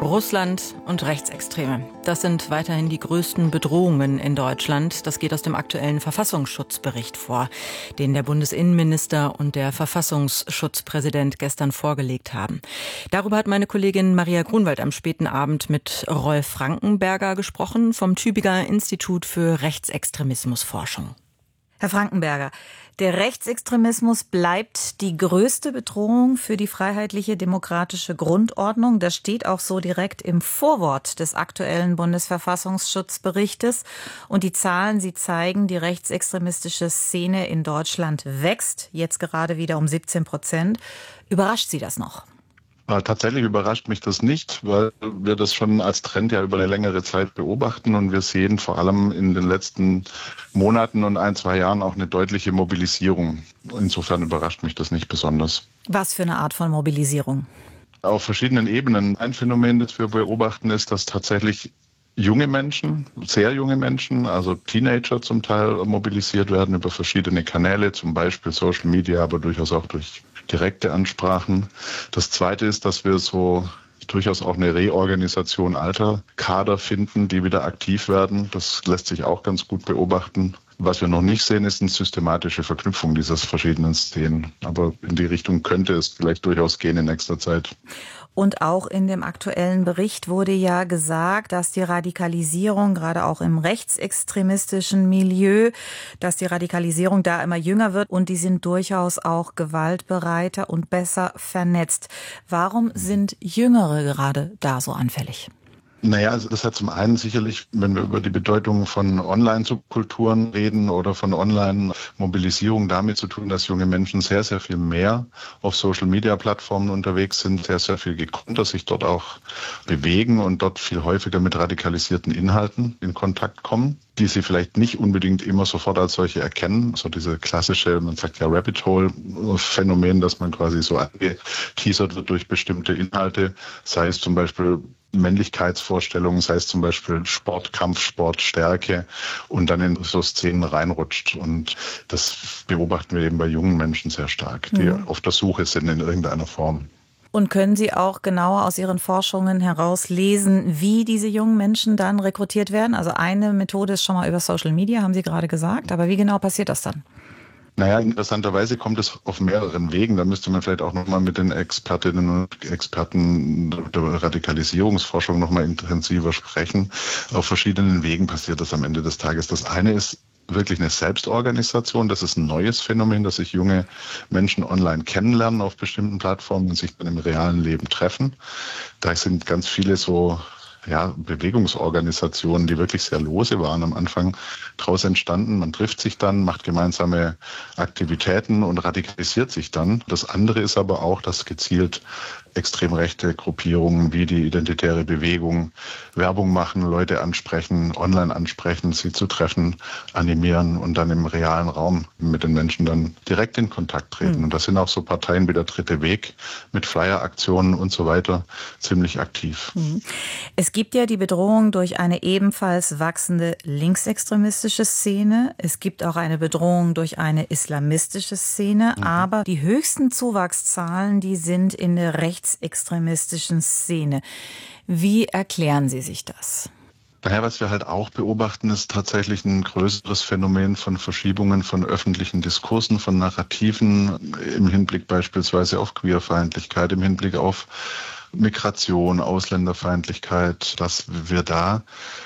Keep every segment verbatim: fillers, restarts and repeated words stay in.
Russland und Rechtsextreme. Das sind weiterhin die größten Bedrohungen in Deutschland. Das geht aus dem aktuellen Verfassungsschutzbericht vor, den der Bundesinnenminister und der Verfassungsschutzpräsident gestern vorgelegt haben. Darüber hat meine Kollegin Maria Grunwald am späten Abend mit Rolf Frankenberger gesprochen vom Tübinger Institut für Rechtsextremismusforschung. Herr Frankenberger, der Rechtsextremismus bleibt die größte Bedrohung für die freiheitliche demokratische Grundordnung. Das steht auch so direkt im Vorwort des aktuellen Bundesverfassungsschutzberichtes. Und die Zahlen, sie zeigen, die rechtsextremistische Szene in Deutschland wächst, jetzt gerade wieder um siebzehn Prozent. Überrascht Sie das noch? Tatsächlich überrascht mich das nicht, weil wir das schon als Trend ja über eine längere Zeit beobachten und wir sehen vor allem in den letzten Monaten und ein, zwei Jahren auch eine deutliche Mobilisierung. Insofern überrascht mich das nicht besonders. Was für eine Art von Mobilisierung? Auf verschiedenen Ebenen. Ein Phänomen, das wir beobachten, ist, dass tatsächlich junge Menschen, sehr junge Menschen, also Teenager zum Teil mobilisiert werden über verschiedene Kanäle, zum Beispiel Social Media, aber durchaus auch durch direkte Ansprachen. Das Zweite ist, dass wir so durchaus auch eine Reorganisation alter Kader finden, die wieder aktiv werden. Das lässt sich auch ganz gut beobachten. Was wir noch nicht sehen, ist eine systematische Verknüpfung dieser verschiedenen Szenen. Aber in die Richtung könnte es vielleicht durchaus gehen in nächster Zeit. Und auch in dem aktuellen Bericht wurde ja gesagt, dass die Radikalisierung, gerade auch im rechtsextremistischen Milieu, dass die Radikalisierung da immer jünger wird und die sind durchaus auch gewaltbereiter und besser vernetzt. Warum sind Jüngere gerade da so anfällig? Naja, also das hat zum einen sicherlich, wenn wir über die Bedeutung von Online-Subkulturen reden oder von Online-Mobilisierung damit zu tun, dass junge Menschen sehr, sehr viel mehr auf Social-Media-Plattformen unterwegs sind, sehr, sehr viel gekonnter sich dort auch bewegen und dort viel häufiger mit radikalisierten Inhalten in Kontakt kommen, die sie vielleicht nicht unbedingt immer sofort als solche erkennen. So diese klassische, man sagt ja Rabbit-Hole-Phänomen, dass man quasi so angeteasert wird durch bestimmte Inhalte, sei es zum Beispiel Männlichkeitsvorstellungen, sei es zum Beispiel Sport, Kampfsport, Stärke und dann in so Szenen reinrutscht. Und das beobachten wir eben bei jungen Menschen sehr stark, die mhm. auf der Suche sind in irgendeiner Form. Und können Sie auch genauer aus Ihren Forschungen herauslesen, wie diese jungen Menschen dann rekrutiert werden? Also eine Methode ist schon mal über Social Media, haben Sie gerade gesagt. Aber wie genau passiert das dann? Naja, interessanterweise kommt es auf mehreren Wegen. Da müsste man vielleicht auch nochmal mit den Expertinnen und Experten der Radikalisierungsforschung nochmal intensiver sprechen. Auf verschiedenen Wegen passiert das am Ende des Tages. Das eine ist wirklich eine Selbstorganisation. Das ist ein neues Phänomen, dass sich junge Menschen online kennenlernen auf bestimmten Plattformen und sich dann im realen Leben treffen. Da sind ganz viele so ja, Bewegungsorganisationen, die wirklich sehr lose waren am Anfang, daraus entstanden. Man trifft sich dann, macht gemeinsame Aktivitäten und radikalisiert sich dann. Das andere ist aber auch, dass gezielt extrem rechte Gruppierungen wie die Identitäre Bewegung Werbung machen, Leute ansprechen, online ansprechen, sie zu treffen, animieren und dann im realen Raum mit den Menschen dann direkt in Kontakt treten. Mhm. Und das sind auch so Parteien wie der Dritte Weg mit Flyer-Aktionen und so weiter ziemlich aktiv. Mhm. Es gibt ja die Bedrohung durch eine ebenfalls wachsende linksextremistische Szene. Es gibt auch eine Bedrohung durch eine islamistische Szene. Mhm. Aber die höchsten Zuwachszahlen, die sind in der rechtsextremistischen Szene. Wie erklären Sie sich das? Daher, was wir halt auch beobachten, ist tatsächlich ein größeres Phänomen von Verschiebungen von öffentlichen Diskursen, von Narrativen im Hinblick beispielsweise auf Queerfeindlichkeit, im Hinblick auf Migration, Ausländerfeindlichkeit, dass wir da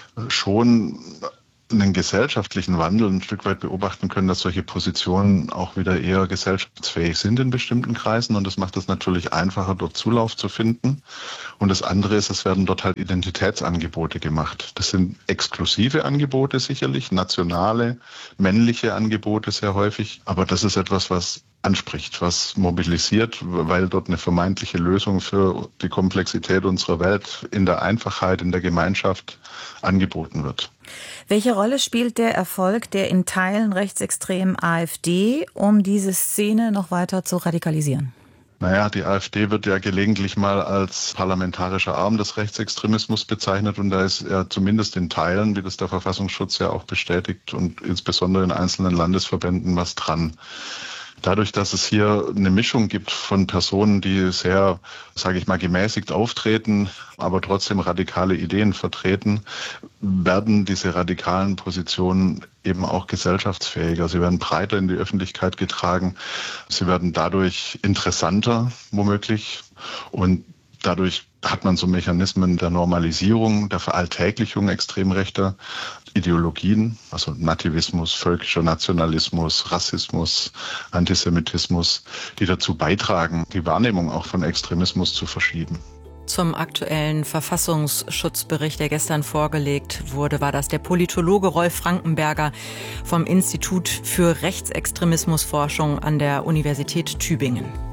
schon einen gesellschaftlichen Wandel ein Stück weit beobachten können, dass solche Positionen auch wieder eher gesellschaftsfähig sind in bestimmten Kreisen und das macht es natürlich einfacher, dort Zulauf zu finden. Und das andere ist, es werden dort halt Identitätsangebote gemacht. Das sind exklusive Angebote sicherlich, nationale, männliche Angebote sehr häufig, aber das ist etwas, was anspricht, was mobilisiert, weil dort eine vermeintliche Lösung für die Komplexität unserer Welt in der Einfachheit, in der Gemeinschaft angeboten wird. Welche Rolle spielt der Erfolg der in Teilen rechtsextremen AfD, um diese Szene noch weiter zu radikalisieren? Naja, die AfD wird ja gelegentlich mal als parlamentarischer Arm des Rechtsextremismus bezeichnet und da ist ja zumindest in Teilen, wie das der Verfassungsschutz ja auch bestätigt und insbesondere in einzelnen Landesverbänden was dran. Dadurch, dass es hier eine Mischung gibt von Personen, die sehr, sage ich mal, gemäßigt auftreten, aber trotzdem radikale Ideen vertreten, werden diese radikalen Positionen eben auch gesellschaftsfähiger. Sie werden breiter in die Öffentlichkeit getragen. Sie werden dadurch interessanter, womöglich. Und dadurch hat man so Mechanismen der Normalisierung, der Veralltäglichung extrem rechter Ideologien, also Nativismus, völkischer Nationalismus, Rassismus, Antisemitismus, die dazu beitragen, die Wahrnehmung auch von Extremismus zu verschieben. Zum aktuellen Verfassungsschutzbericht, der gestern vorgelegt wurde, war das der Politologe Rolf Frankenberger vom Institut für Rechtsextremismusforschung an der Universität Tübingen.